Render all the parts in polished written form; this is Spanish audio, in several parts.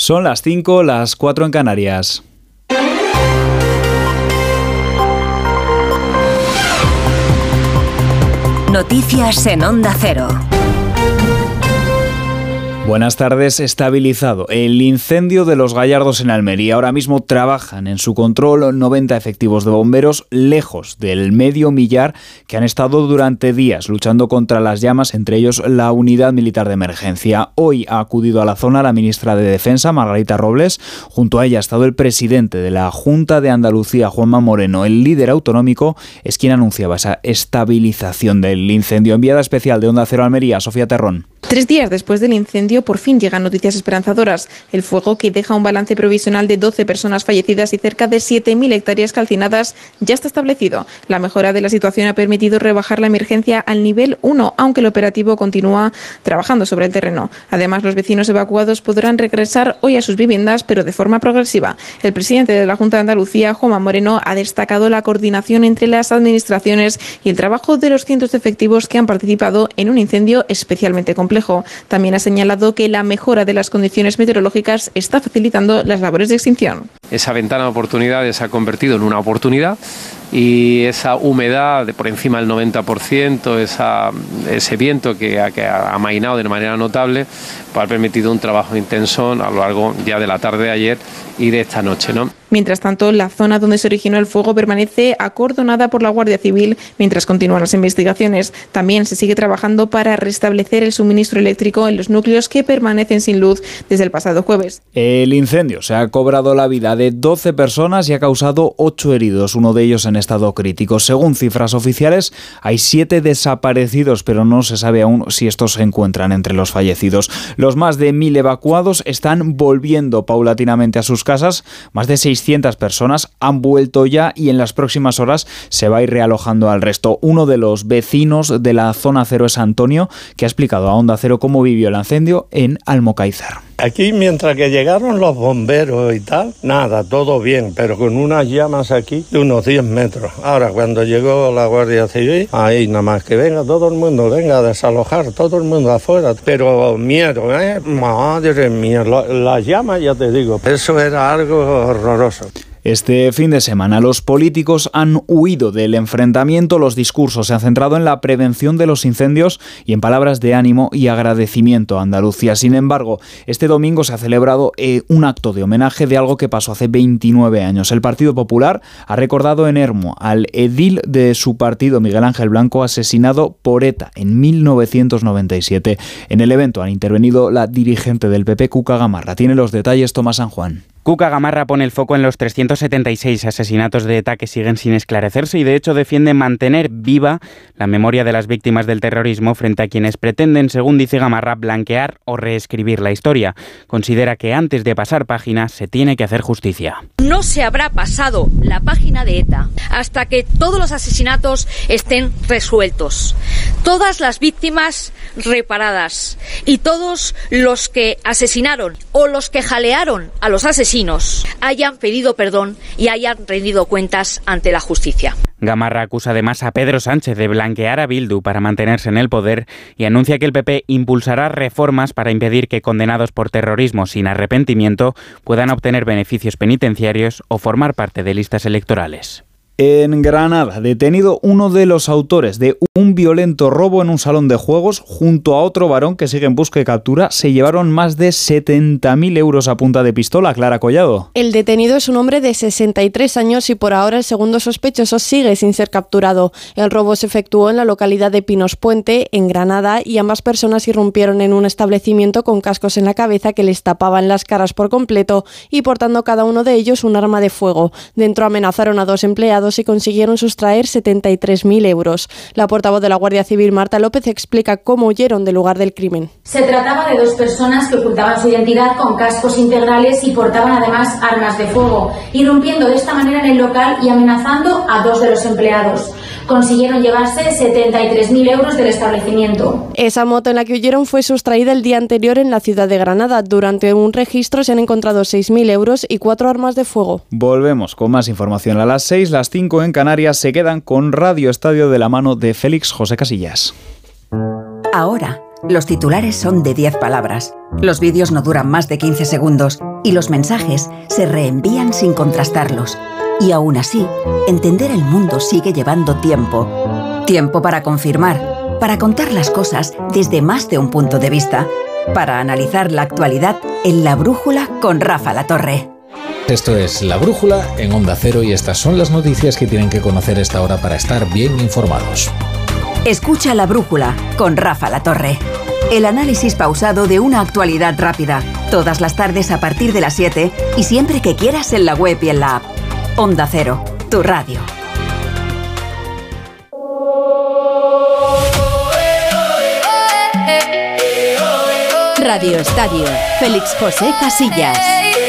Son las 5, las 4 en Canarias. Noticias en Onda Cero. Buenas tardes. Estabilizado el incendio de Los Gallardos en Almería. Ahora mismo trabajan en su control 90 efectivos de bomberos, lejos del medio millar que han estado durante días luchando contra las llamas, entre ellos la Unidad Militar de Emergencia. Hoy ha acudido a la zona la ministra de Defensa, Margarita Robles. Junto a ella ha estado el presidente de la Junta de Andalucía, Juanma Moreno. El líder autonómico es quien anunciaba esa estabilización del incendio. Enviada especial de Onda Cero Almería, Sofía Terrón. 3 días después del incendio, por fin llegan noticias esperanzadoras. El fuego, que deja un balance provisional de 12 personas fallecidas y cerca de 7.000 hectáreas calcinadas, ya está establecido. La mejora de la situación ha permitido rebajar la emergencia al nivel 1, aunque el operativo continúa trabajando sobre el terreno. Además, los vecinos evacuados podrán regresar hoy a sus viviendas, pero de forma progresiva. El presidente de la Junta de Andalucía, Juanma Moreno, ha destacado la coordinación entre las administraciones y el trabajo de los cientos de efectivos que han participado en un incendio especialmente complejo. También ha señalado que la mejora de las condiciones meteorológicas está facilitando las labores de extinción. Esa ventana de oportunidades se ha convertido en una oportunidad y esa humedad de por encima del 90%, ese viento que ha amainado de manera notable, pues ha permitido un trabajo intenso a lo largo ya de la tarde de ayer y de esta noche, ¿no? Mientras tanto, la zona donde se originó el fuego permanece acordonada por la Guardia Civil mientras continúan las investigaciones. También se sigue trabajando para restablecer el suministro eléctrico en los núcleos que permanecen sin luz desde el pasado jueves. El incendio se ha cobrado la vida de 12 personas y ha causado 8 heridos, uno de ellos en estado crítico. Según cifras oficiales, hay 7 desaparecidos, pero no se sabe aún si estos se encuentran entre los fallecidos. Los más de 1.000 evacuados están volviendo paulatinamente a sus casas. Más de 600 personas han vuelto ya y en las próximas horas se va a ir realojando al resto. Uno de los vecinos de la zona cero es Antonio, que ha explicado a Onda Cero cómo vivió el incendio en Almocáizar. Aquí, mientras que llegaron los bomberos y tal, nada, todo bien, pero con unas llamas aquí de unos 10 metros. Ahora, cuando llegó la Guardia Civil, ahí nada más que venga todo el mundo, venga a desalojar, todo el mundo afuera. Pero miedo, madre mía, las llamas, ya te digo, eso era algo horroroso. Este fin de semana los políticos han huido del enfrentamiento, los discursos se han centrado en la prevención de los incendios y en palabras de ánimo y agradecimiento a Andalucía. Sin embargo, este domingo se ha celebrado un acto de homenaje de algo que pasó hace 29 años. El Partido Popular ha recordado en Hermo al edil de su partido, Miguel Ángel Blanco, asesinado por ETA en 1997. En el evento han intervenido la dirigente del PP, Cuca Gamarra. Tiene los detalles Tomás San Juan. Cuca Gamarra pone el foco en los 376 asesinatos de ETA que siguen sin esclarecerse y de hecho defiende mantener viva la memoria de las víctimas del terrorismo frente a quienes pretenden, según dice Gamarra, blanquear o reescribir la historia. Considera que antes de pasar página se tiene que hacer justicia. No se habrá pasado la página de ETA hasta que todos los asesinatos estén resueltos, todas las víctimas reparadas y todos los que asesinaron o los que jalearon a los asesinos hayan pedido perdón y hayan rendido cuentas ante la justicia. Gamarra acusa además a Pedro Sánchez de blanquear a Bildu para mantenerse en el poder y anuncia que el PP impulsará reformas para impedir que condenados por terrorismo sin arrepentimiento puedan obtener beneficios penitenciarios o formar parte de listas electorales. En Granada, detenido uno de los autores de un violento robo en un salón de juegos junto a otro varón que sigue en busca y captura. Se llevaron más de 70.000 euros a punta de pistola. Clara Collado. El detenido es un hombre de 63 años y por ahora el segundo sospechoso sigue sin ser capturado. El robo se efectuó en la localidad de Pinos Puente, en Granada, y ambas personas irrumpieron en un establecimiento con cascos en la cabeza que les tapaban las caras por completo y portando cada uno de ellos un arma de fuego. Dentro amenazaron a 2 empleados y consiguieron sustraer 73.000 euros. La portavoz de la Guardia Civil, Marta López, explica cómo huyeron del lugar del crimen. Se trataba de 2 personas que ocultaban su identidad con cascos integrales y portaban además armas de fuego, irrumpiendo de esta manera en el local y amenazando a 2 de los empleados. Consiguieron llevarse 73.000 euros del establecimiento. Esa moto en la que huyeron fue sustraída el día anterior en la ciudad de Granada. Durante un registro se han encontrado 6.000 euros y 4 armas de fuego. Volvemos con más información a las 6, las 5 en Canarias. Se quedan con Radio Estadio de la mano de Félix José Casillas. Ahora, los titulares son de 10 palabras. Los vídeos no duran más de 15 segundos. y los mensajes se reenvían sin contrastarlos. Y aún así, entender el mundo sigue llevando tiempo. Tiempo para confirmar, para contar las cosas desde más de un punto de vista, para analizar la actualidad en La Brújula con Rafa Latorre. Esto es La Brújula en Onda Cero y estas son las noticias que tienen que conocer a esta hora para estar bien informados. Escucha La Brújula con Rafa Latorre. El análisis pausado de una actualidad rápida. Todas las tardes a partir de las 7 y siempre que quieras en la web y en la app. Onda Cero, tu radio. Radio Estadio, Félix José Casillas.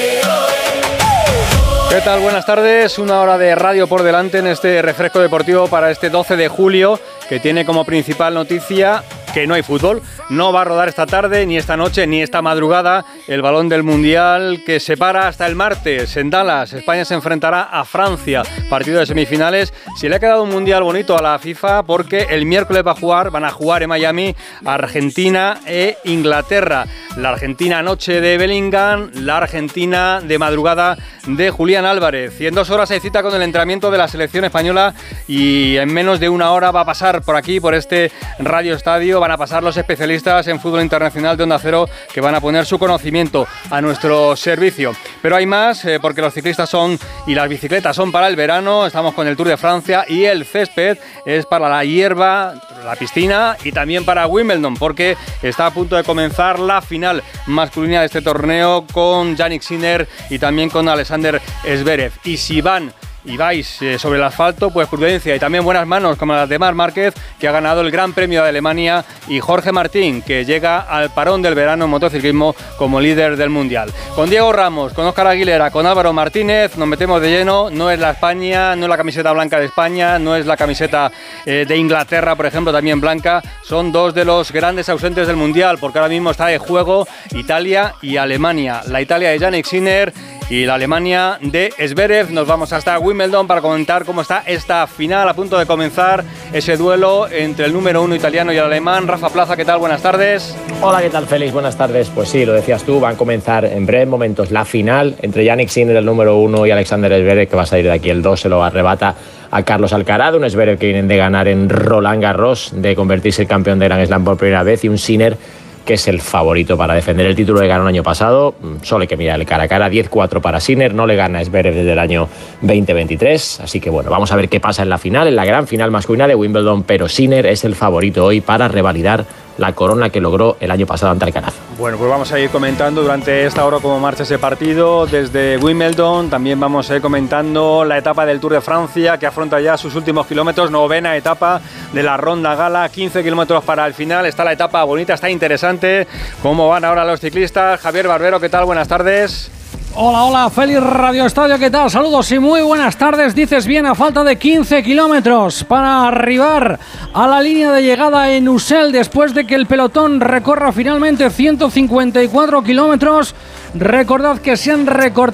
¿Qué tal? Buenas tardes. Una hora de radio por delante en este refresco deportivo para este 12 de julio, que tiene como principal noticia que no hay fútbol. No va a rodar esta tarde, ni esta noche, ni esta madrugada el balón del Mundial, que se para hasta el martes en Dallas. España se enfrentará a Francia, partido de semifinales. Se le ha quedado un Mundial bonito a la FIFA porque el miércoles van a jugar en Miami Argentina e Inglaterra. La Argentina anoche de Bellingham, la Argentina de madrugada de Julián Álvarez. Y en 2 horas hay cita con el entrenamiento de la selección española y en menos de 1 hora va a pasar por aquí, por este Radio Estadio. Van a pasar los especialistas en fútbol internacional de Onda Cero, que van a poner su conocimiento a nuestro servicio. Pero hay más, porque los ciclistas y las bicicletas son para el verano. Estamos con el Tour de Francia y el césped es para la hierba, la piscina y también para Wimbledon, porque está a punto de comenzar la final masculina de este torneo con Jannik Sinner y también con Alexander Zverev. Y si vais sobre el asfalto, pues prudencia y también buenas manos, como las de Marc Márquez, que ha ganado el Gran Premio de Alemania, y Jorge Martín, que llega al parón del verano en motociclismo como líder del Mundial. Con Diego Ramos, con Óscar Aguilera, con Álvaro Martínez, nos metemos de lleno. No es la España, no es la camiseta blanca de España, no es la camiseta de Inglaterra, por ejemplo, también blanca. Son 2 de los grandes ausentes del Mundial, porque ahora mismo está de juego Italia y Alemania. La Italia de Jannik Sinner y la Alemania de Zverev. Nos vamos hasta Wimbledon para comentar cómo está esta final, a punto de comenzar ese duelo entre el número 1 italiano y el alemán. Rafa Plaza, ¿qué tal? Buenas tardes. Hola, ¿qué tal, Félix? Buenas tardes. Pues sí, lo decías tú, van a comenzar en breves momentos la final entre Jannik Sinner, el número 1, y Alexander Zverev, que va a salir de aquí el 2, se lo arrebata a Carlos Alcaraz. Un Zverev que vienen de ganar en Roland Garros, de convertirse en campeón de Grand Slam por primera vez, y un Sinner que es el favorito para defender el título que ganó el año pasado. Solo hay que mirar el cara a cara. 10-4 para Sinner, no le gana a Zverev desde el año 2023, así que bueno, vamos a ver qué pasa en la final, en la gran final masculina de Wimbledon, pero Sinner es el favorito hoy para revalidar la corona que logró el año pasado ante Alcaraz. Bueno, pues vamos a ir comentando durante esta hora cómo marcha ese partido desde Wimbledon. También vamos a ir comentando la etapa del Tour de Francia, que afronta ya sus últimos kilómetros, 9ª etapa de la Ronda Gala, 15 kilómetros para el final. Está la etapa bonita, está interesante. ¿Cómo van ahora los ciclistas? Javier Barbero, ¿qué tal? Buenas tardes. Hola, Félix, Radio Estadio, ¿qué tal? Saludos y muy buenas tardes. Dices bien, a falta de 15 kilómetros para arribar a la línea de llegada en Ussel, después de que el pelotón recorra finalmente 154 kilómetros. Recordad que se han recortado